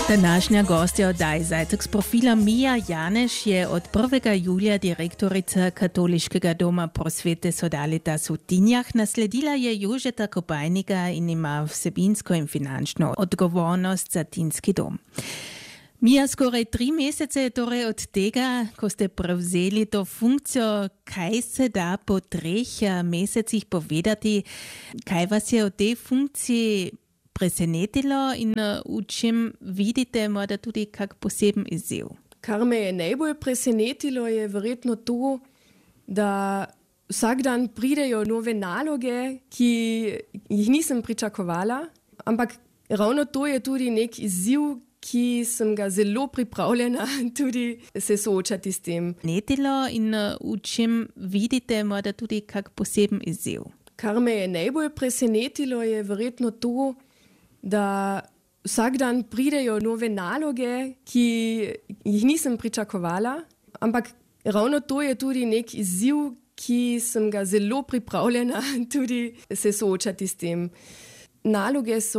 Današnja gostja oddaje Zajtrk s profila Mija Janeš je od 1. julija direktorica Katoliškega doma prosvete Sodalitas v Tinjah. Nasledila je Jožeta Kopajnika in ima vsebinsko in finančno odgovornost za Tinski dom. Mija, skoraj 3 mesece je torej od tega, ko ste prevzeli to funkcijo. Kaj se da po 3 mesecih povedati? Kaj vas je v tej funkciji presenetilo in v čem vidite morda tudi kak poseben izziv? Kar me je najbolj presenetilo, je verjetno to, da vsak dan pridejo nove naloge, ki jih nisem pričakovala, ampak ravno to je tudi nek izziv, ki sem ga zelo pripravljena tudi se soočati s tem. Netilo in v čem vidite morda tudi kak poseben izziv? Kar me je najbolj presenetilo, je verjetno to, da vsak dan pridejo nove naloge, ki jih nisem pričakovala, ampak ravno to je tudi nek izziv, ki sem ga zelo pripravljena tudi se soočati s tem. Naloge so